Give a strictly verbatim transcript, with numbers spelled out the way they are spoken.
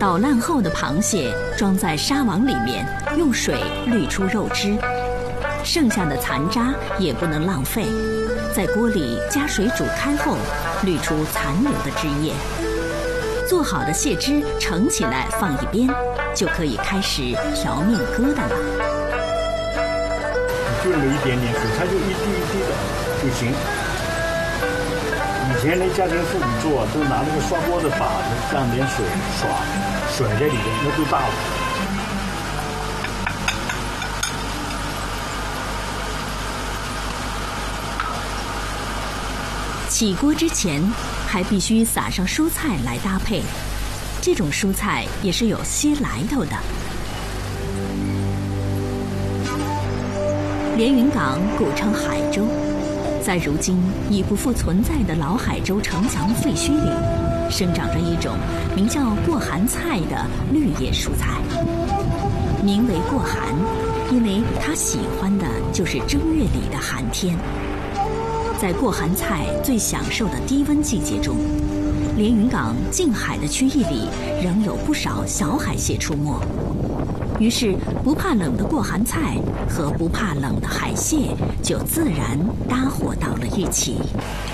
捣烂后的螃蟹装在纱网里面，用水滤出肉汁，剩下的残渣也不能浪费，在锅里加水煮开后，滤出残留的汁液。做好的蟹汁盛起来放一边，就可以开始调面疙瘩了。 你炖了一点点水，它就一滴一滴的就行。以前那家庭妇女做都拿那个刷锅的把子蘸点水刷，甩在里边，那都大了。 起锅之前还必须撒上蔬菜来搭配，这种蔬菜也是有些来头的。连云港古称海州，在如今已不复存在的老海州城墙废墟里，生长着一种名叫过寒菜的绿叶蔬菜。名为过寒，因为它喜欢的就是正月里的寒天。在过寒菜最享受的低温季节中，连云港近海的区域里仍有不少小海蟹出没，于是不怕冷的过寒菜和不怕冷的海蟹就自然搭伙到了一起。